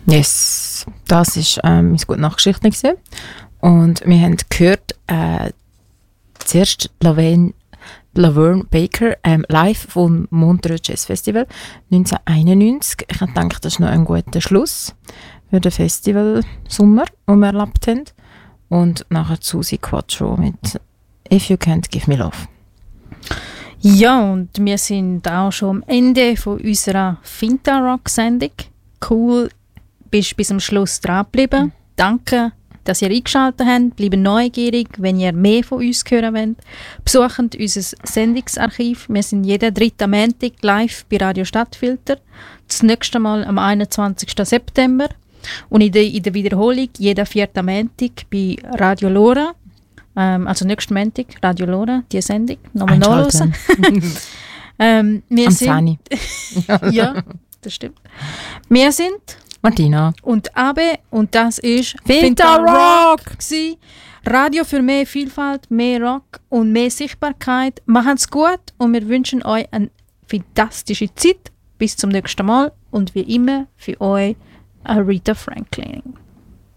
Yes, das war meine gute Nachgeschichte gewesen. Und wir haben gehört, zuerst Laverne Baker live vom Montreux Jazz Festival 1991. Ich denke, das ist noch ein guter Schluss für den Festival-Sommer, den wir erlebt haben. Und nachher Susi Quattro mit «If You Can't Give Me Love». Ja, und wir sind auch schon am Ende von unserer Finta-Rock-Sendung. Cool, bist bis zum Schluss dran geblieben. Danke, dass ihr eingeschaltet habt. Bleibt neugierig, wenn ihr mehr von uns hören wollt. Besucht unser Sendungsarchiv. Wir sind jeden 3. Montag live bei Radio Stadtfilter. Das nächste Mal am 21. September. Und in der Wiederholung jeden 4. Montag bei Radio Lora. Also nächsten Montag, Radio Lora, die Sendung. Nochmal nachhören. Wir Am sind 10. Ja, das stimmt. Wir sind Martina und Abe und das ist Finta Rock gsi. Radio für mehr Vielfalt, mehr Rock und mehr Sichtbarkeit. Macht's gut und wir wünschen euch eine fantastische Zeit. Bis zum nächsten Mal und wie immer für euch Aretha Franklin.